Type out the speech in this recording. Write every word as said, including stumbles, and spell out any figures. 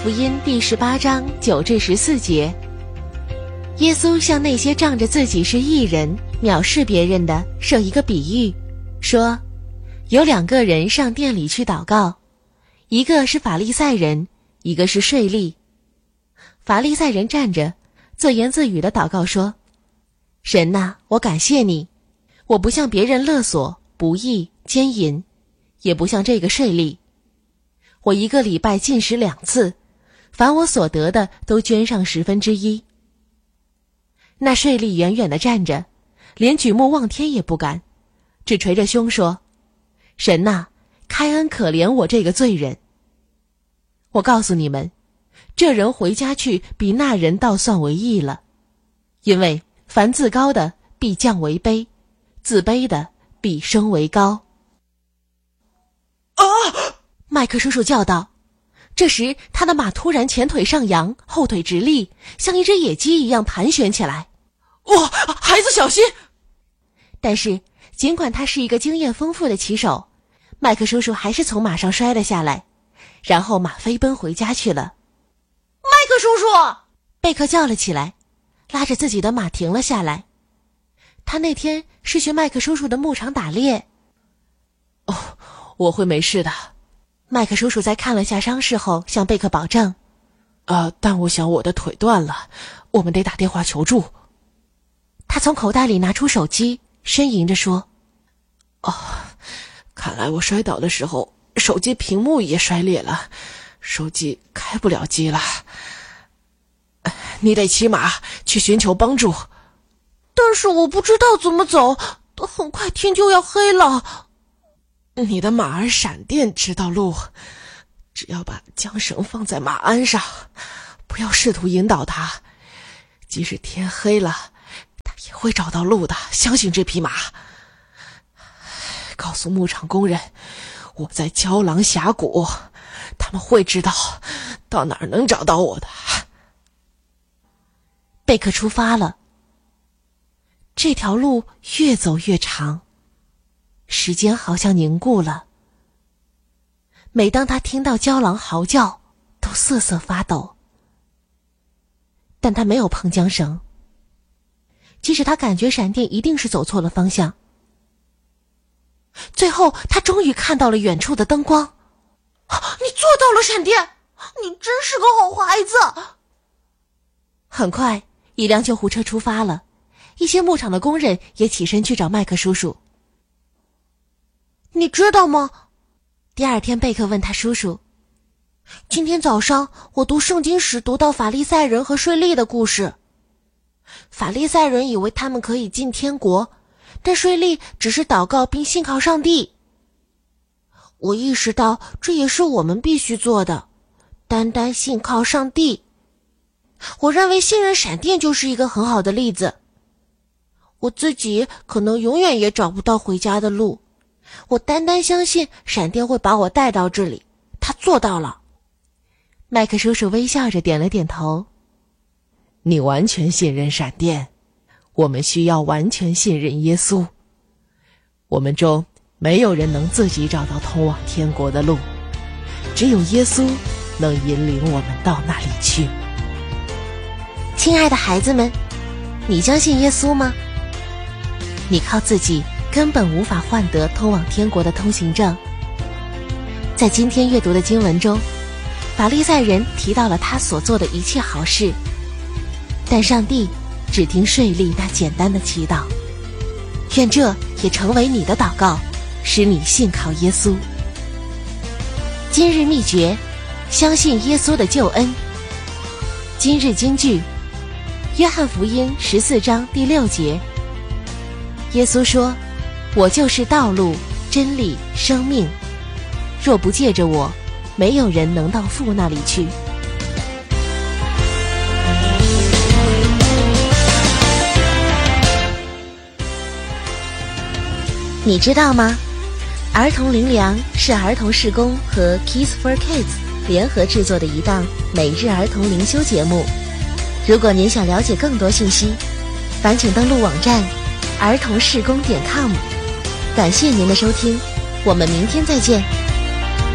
福音第十八章九至十四节，耶稣向那些仗着自己是义人、藐视别人的设一个比喻，说：有两个人上殿里去祷告，一个是法利赛人，一个是税吏。法利赛人站着，自言自语地祷告说：神哪，我感谢你，我不向别人勒索、不义、奸淫，也不像这个税吏。我一个礼拜禁食两次，凡我所得的都捐上十分之一。那税吏远远地站着，连举目望天也不敢，只捶着胸说：神哪，开恩可怜我这个罪人。我告诉你们，这人回家去比那人倒算为义了，因为凡自高的必降为卑，自卑的必升为高。 啊！ 麦克叔叔叫道。这时他的马突然前腿上扬，后腿直立，像一只野鸡一样盘旋起来。 哇，孩子小心！ 但是尽管他是一个经验丰富的骑手，麦克叔叔还是从马上摔了下来，然后马飞奔回家去了。 麦克叔叔！ 贝克叫了起来，拉着自己的马停了下来。他那天是去麦克叔叔的牧场打猎。 哦，我会没事的。 麦克叔叔在看了下伤势后向贝克保证： 呃，但我想我的腿断了，我们得打电话求助。 他从口袋里拿出手机，呻吟着说： 哦，看来我摔倒的时候手机屏幕也摔裂了，手机开不了机了。你得骑马去寻求帮助。 但是我不知道怎么走，很快天就要黑了。 你的马儿闪电知道路，只要把缰绳放在马鞍上，不要试图引导它，即使天黑了，它也会找到路的，相信这匹马。告诉牧场工人，我在郊狼峡谷，他们会知道到哪儿能找到我的。 贝克出发了。这条路越走越长，时间好像凝固了。每当他听到郊狼嚎叫，都瑟瑟发抖。但他没有碰缰绳，即使他感觉闪电一定是走错了方向。最后他终于看到了远处的灯光。 你做到了，闪电！你真是个好孩子。 很快一辆救护车出发了，一些牧场的工人也起身去找麦克叔叔。 你知道吗？ 第二天贝克问他叔叔： 今天早上我读圣经时读到法利赛人和税吏的故事。法利赛人以为他们可以进天国，但税吏只是祷告并信靠上帝。我意识到这也是我们必须做的，单单信靠上帝。我认为信任闪电就是一个很好的例子。我自己可能永远也找不到回家的路，我单单相信闪电会把我带到这里，他做到了。 麦克叔叔微笑着点了点头。 你完全信任闪电，我们需要完全信任耶稣。我们中没有人能自己找到通往天国的路，只有耶稣能引领我们到那里去。 亲爱的孩子们，你相信耶稣吗？你靠自己根本无法换得通往天国的通行证。在今天阅读的经文中，法利赛人提到了他所做的一切好事，但上帝只听税吏那简单的祈祷。愿这也成为你的祷告，使你信靠耶稣。今日秘诀：相信耶稣的救恩。今日金句：约翰福音十四章第六节，耶稣说：我就是道路、真理、生命，若不借着我，没有人能到父那里去。你知道吗？儿童灵粮是儿童事工和 Kids for Kids 联合制作的一档每日儿童灵修节目。如果您想了解更多信息，烦请登录网站儿童事工点 com。感谢您的收听，我们明天再见。